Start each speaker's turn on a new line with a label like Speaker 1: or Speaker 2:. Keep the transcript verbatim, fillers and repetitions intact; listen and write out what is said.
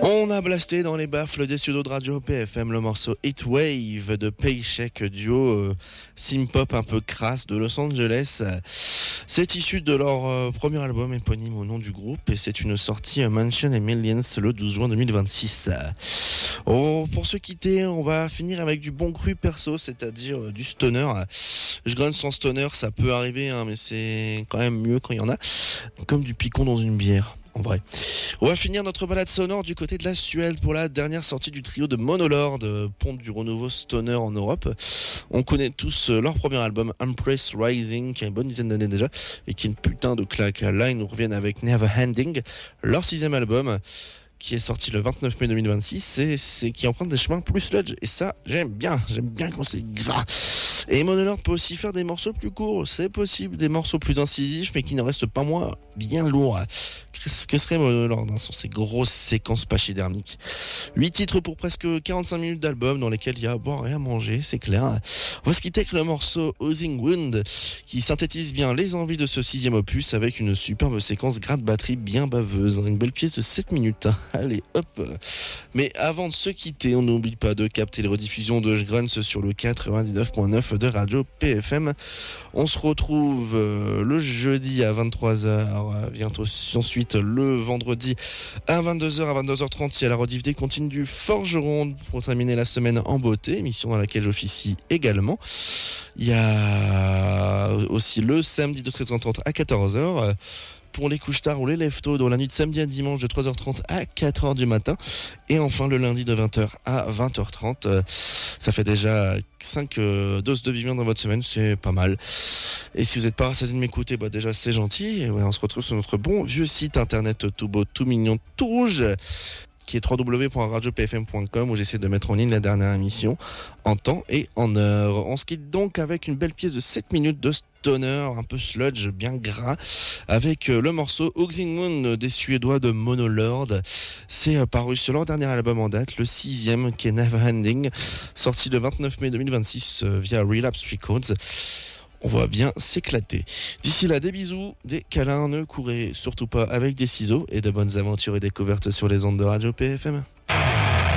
Speaker 1: On a blasté dans les baffles des studios de Radio P F M le morceau Heatwave de Paycheck, duo euh, synth-pop un peu crasse de Los Angeles. C'est issu de leur euh, premier album éponyme au nom du groupe et c'est une sortie euh, Mansion and Millions le douze juin deux mille vingt-six. Oh, pour se quitter, on va finir avec du bon cru perso, c'est-à-dire euh, du stoner. Je grunge sans stoner, ça peut arriver, hein, mais c'est quand même mieux quand il y en a. Comme du picon dans une bière. En vrai. On va finir notre balade sonore du côté de la Suède pour la dernière sortie du trio de Monolord, ponte du renouveau stoner en Europe. On connaît tous leur premier album Empress Rising, qui a une bonne dizaine d'années déjà, et qui est une putain de claque. Là, ils nous reviennent avec Never Ending, leur sixième album, qui est sorti le vingt-neuf mai deux mille vingt-six, et c'est qui emprunte des chemins plus sludge, et ça, j'aime bien, j'aime bien quand c'est gras. Et Monolord peut aussi faire des morceaux plus courts, c'est possible, des morceaux plus incisifs, mais qui ne restent pas moins bien lourds. Qu'est-ce que serait Monolord hein, sans ces grosses séquences pachydermiques. huit titres pour presque quarante-cinq minutes d'album dans lesquels il y a à boire et à manger, c'est clair. On va se quitter avec le morceau Oozing Wound qui synthétise bien les envies de ce sixième opus avec une superbe séquence gratte batterie bien baveuse. Une belle pièce de sept minutes. Allez, hop. Mais avant de se quitter, on n'oublie pas de capter les rediffusions de Je Grunts sur le quatre-vingt-dix-neuf point neuf de Radio P F M. On se retrouve euh, le jeudi à vingt-trois heures, euh, bientôt ensuite le vendredi à vingt-deux heures, à vingt-deux heures trente, il y a la rediff des comptines du Forgeron pour terminer la semaine en beauté, émission dans laquelle j'officie également. Il y a aussi le samedi de treize heures trente à quatorze heures. Pour les couches tard ou les lève-tôt, dans la nuit de samedi à dimanche de trois heures trente à quatre heures du matin. Et enfin le lundi de vingt heures à vingt heures trente. Ça fait déjà cinq euh, doses de Vivien dans votre semaine, c'est pas mal. Et si vous n'êtes pas rassasié de m'écouter, bah déjà c'est gentil. Et ouais, on se retrouve sur notre bon vieux site internet tout beau, tout mignon, tout rouge, qui est w w w point radio p f m point com, où j'essaie de mettre en ligne la dernière émission en temps et en heure. On se quitte donc avec une belle pièce de sept minutes de stoner, un peu sludge, bien gras, avec le morceau Oozing Moon des Suédois de Monolord. C'est paru sur leur dernier album en date, le sixième, qui est Never Ending, sorti le vingt-neuf mai deux mille vingt-six via Relapse Records. On va bien s'éclater. D'ici là, des bisous, des câlins, ne courez surtout pas avec des ciseaux et de bonnes aventures et découvertes sur les ondes de Radio P F M.